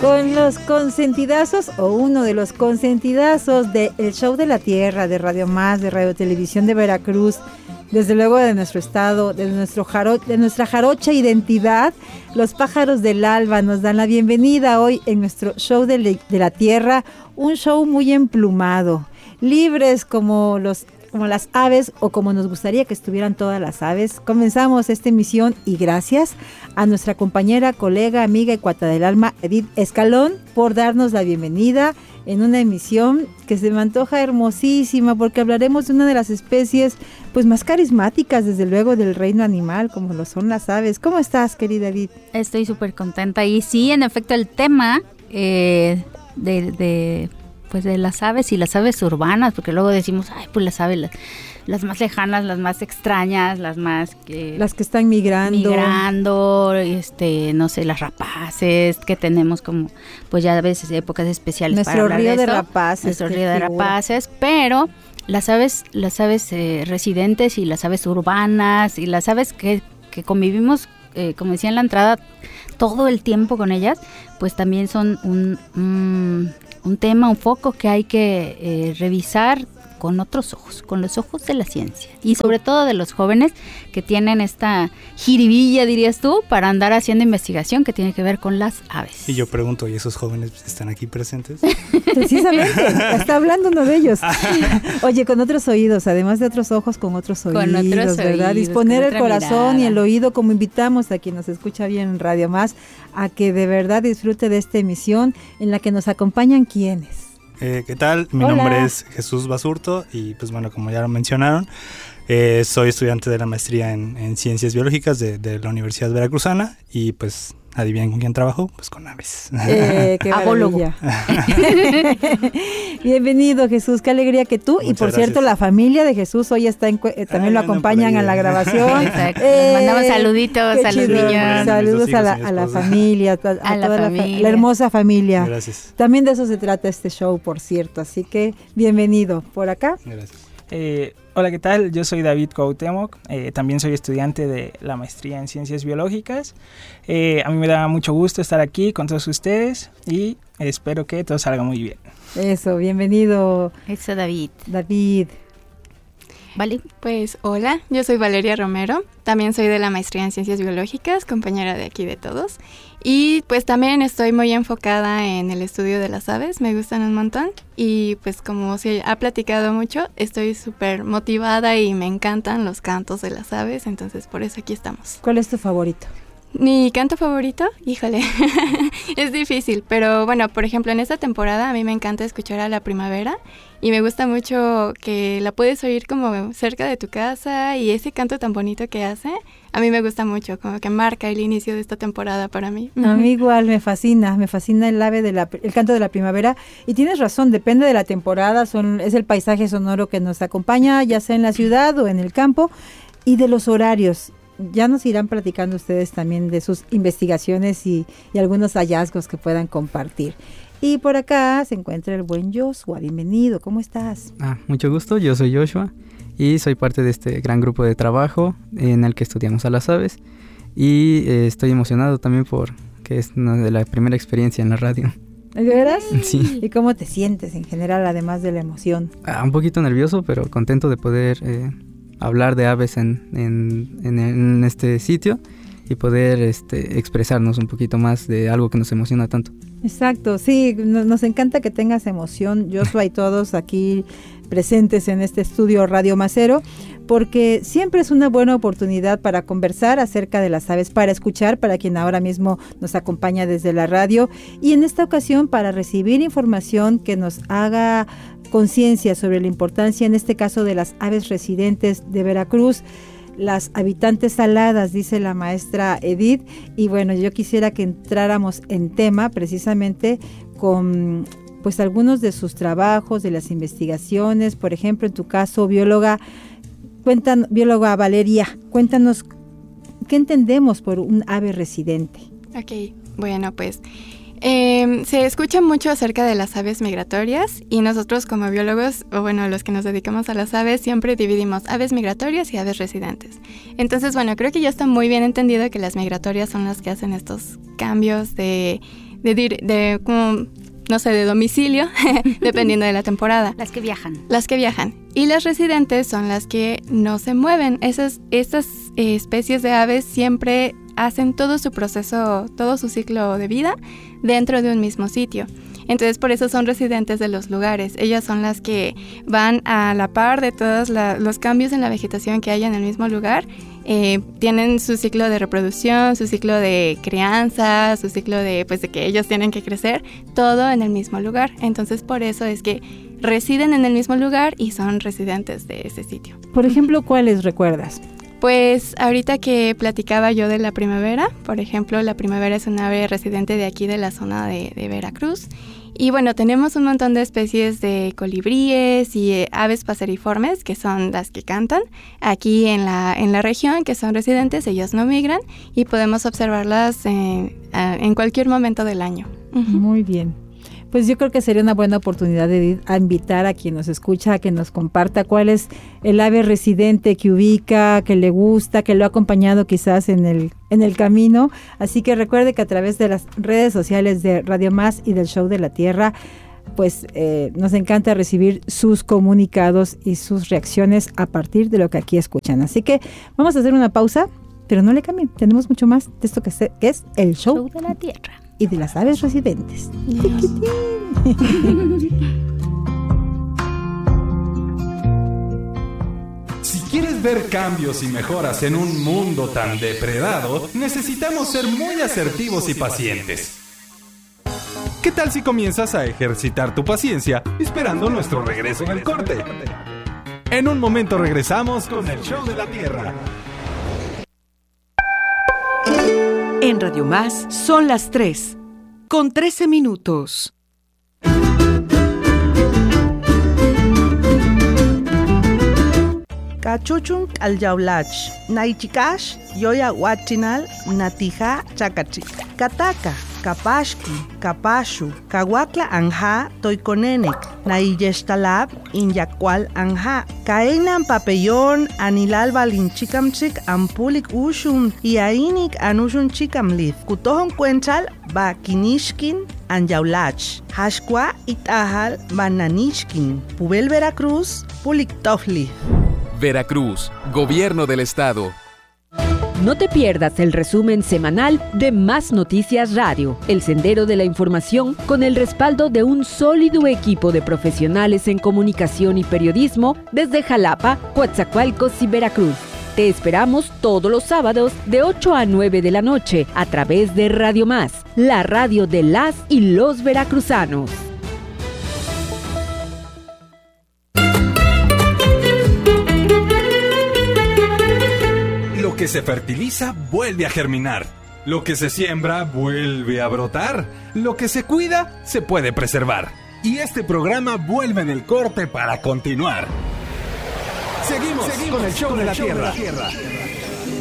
Con los consentidazos o uno de los consentidazos de El Show de la Tierra, de Radio Más, de Radio Televisión de Veracruz, desde luego de nuestro estado, de nuestra jarocha identidad, los pájaros del alba nos dan la bienvenida hoy en nuestro Show de la Tierra, un show muy emplumado, libres como las aves o como nos gustaría que estuvieran todas las aves. Comenzamos esta emisión y gracias a nuestra compañera, colega, amiga y cuata del alma, Edith Escalón, por darnos la bienvenida en una emisión que se me antoja hermosísima porque hablaremos de una de las especies pues más carismáticas desde luego del reino animal como lo son las aves. ¿Cómo estás, querida Edith? Estoy súper contenta y sí, en efecto el tema pues de las aves y las aves urbanas, porque luego decimos, ay, pues las aves, las más lejanas, las más extrañas, las que están migrando, no sé, las rapaces, que tenemos como, pues ya a veces épocas especiales nuestro para hablar de esto. Nuestro río de rapaces, pero las aves residentes y las aves urbanas y las aves que convivimos, como decía en la entrada, todo el tiempo con ellas, pues también son un tema, un foco que hay que revisar con otros ojos, con los ojos de la ciencia y sobre todo de los jóvenes que tienen esta jiribilla, dirías tú, para andar haciendo investigación que tiene que ver con las aves. Y yo pregunto, ¿y esos jóvenes están aquí presentes? Precisamente, está hablando uno de ellos. Oye, con otros oídos, además de otros ojos, con otros oídos, ¿verdad? Disponer el corazón y el oído, como invitamos a quien nos escucha bien en Radio Más, a que de verdad disfrute de esta emisión en la que nos acompañan ¿quiénes? ¿Qué tal? Mi nombre es Jesús Basurto y pues bueno, como ya lo mencionaron, soy estudiante de la maestría en Ciencias Biológicas de la Universidad Veracruzana y pues adivinen con quién trabajo, pues con aves. ¡Qué maravilla! Bienvenido, Jesús, qué alegría que tú. Muchas y por gracias. Cierto, la familia de Jesús hoy está también lo acompañan a la grabación. Exacto. Mandamos saluditos a los niños. Saludos a la familia, a toda la hermosa familia. Gracias. También de eso se trata este show, por cierto, así que bienvenido. ¿Por acá? Gracias. Hola, ¿qué tal? Yo soy David Cuauhtémoc, también soy estudiante de la maestría en Ciencias Biológicas. A mí me da mucho gusto estar aquí con todos ustedes y espero que todo salga muy bien. Eso, bienvenido. Eso, David. Vale, pues hola, yo soy Valeria Romero, también soy de la maestría en Ciencias Biológicas, compañera de aquí de todos. Y pues también estoy muy enfocada en el estudio de las aves, me gustan un montón. Y pues como se ha platicado mucho, estoy súper motivada y me encantan los cantos de las aves, entonces por eso aquí estamos. ¿Cuál es tu favorito? Mi canto favorito, híjole, es difícil, pero bueno, por ejemplo, en esta temporada a mí me encanta escuchar a la primavera y me gusta mucho que la puedes oír como cerca de tu casa y ese canto tan bonito que hace, a mí me gusta mucho, como que marca el inicio de esta temporada para mí. A mí igual me fascina el canto de la primavera y tienes razón, depende de la temporada, es el paisaje sonoro que nos acompaña, ya sea en la ciudad o en el campo y de los horarios. Ya nos irán platicando ustedes también de sus investigaciones y algunos hallazgos que puedan compartir. Y por acá se encuentra el buen Joshua. Bienvenido, ¿cómo estás? Mucho gusto, yo soy Joshua y soy parte de este gran grupo de trabajo en el que estudiamos a las aves y estoy emocionado también porque es una de la primera experiencia en la radio. ¿De veras? Sí. ¿Y cómo te sientes en general, además de la emoción? Un poquito nervioso, pero contento de poder hablar de aves en este sitio y poder expresarnos un poquito más de algo que nos emociona tanto. Exacto, sí, nos encanta que tengas emoción, Joshua y todos aquí presentes en este estudio Radio Macero, porque siempre es una buena oportunidad para conversar acerca de las aves, para escuchar para quien ahora mismo nos acompaña desde la radio y en esta ocasión para recibir información que nos haga conciencia sobre la importancia, en este caso, de las aves residentes de Veracruz, las habitantes aladas, dice la maestra Edith, y bueno, yo quisiera que entráramos en tema precisamente con pues algunos de sus trabajos, de las investigaciones, por ejemplo, en tu caso, bióloga Valeria, cuéntanos, ¿qué entendemos por un ave residente? Ok, bueno, pues se escucha mucho acerca de las aves migratorias y nosotros como biólogos, o bueno, los que nos dedicamos a las aves, siempre dividimos aves migratorias y aves residentes. Entonces, bueno, creo que ya está muy bien entendido que las migratorias son las que hacen estos cambios de de domicilio, dependiendo de la temporada. Las que viajan. Las que viajan. Y las residentes son las que no se mueven. Estas especies de aves siempre hacen todo su proceso, todo su ciclo de vida dentro de un mismo sitio. Entonces, por eso son residentes de los lugares. Ellas son las que van a la par de todos los cambios en la vegetación que hay en el mismo lugar. Tienen su ciclo de reproducción, su ciclo de crianza, su ciclo de que ellos tienen que crecer, todo en el mismo lugar. Entonces, por eso es que residen en el mismo lugar y son residentes de ese sitio. Por ejemplo, ¿cuáles recuerdas? Pues ahorita que platicaba yo de la primavera, por ejemplo, la primavera es una ave residente de aquí de la zona de Veracruz. Y bueno, tenemos un montón de especies de colibríes y aves paseriformes, que son las que cantan aquí en la región, que son residentes, ellos no migran y podemos observarlas en cualquier momento del año. Muy bien. Pues yo creo que sería una buena oportunidad de invitar a quien nos escucha a que nos comparta cuál es el ave residente que ubica, que le gusta, que lo ha acompañado quizás en el camino. Así que recuerde que a través de las redes sociales de Radio Más y del Show de la Tierra, pues nos encanta recibir sus comunicados y sus reacciones a partir de lo que aquí escuchan. Así que vamos a hacer una pausa, pero no le cambien, tenemos mucho más de esto que es el Show de la Tierra y de las aves residentes. Si quieres ver cambios y mejoras en un mundo tan depredado, necesitamos ser muy asertivos y pacientes. ¿Qué tal si comienzas a ejercitar tu paciencia esperando nuestro regreso en el corte? En un momento regresamos con el Show de la Tierra. En Radio Más son las 3, con 13 minutos. Cachuchun alyaulach, naichikash, yoya huachinal, natija chakachi, kataka, kapashki, kapashu, kawakla anja, toikonenek, naiyeshtalab, inyakwal anja, kaenan papellón, anilal balinchikamchik, ampulik ushun, iainik anushun chikamlith, kutohon cuenchal, ba kinishkin, anyaulach, hashkwa itahal, bananishkin, pubel Veracruz, pulik tofli. Veracruz, Gobierno del Estado. No te pierdas el resumen semanal de Más Noticias Radio, el sendero de la información con el respaldo de un sólido equipo de profesionales en comunicación y periodismo desde Jalapa, Coatzacoalcos y Veracruz. Te esperamos todos los sábados de 8 a 9 de la noche a través de Radio Más, la radio de las y los veracruzanos. Lo que se fertiliza vuelve a germinar. Lo que se siembra vuelve a brotar. Lo que se cuida se puede preservar. Y este programa vuelve del corte para continuar. Seguimos con el Show de la Tierra.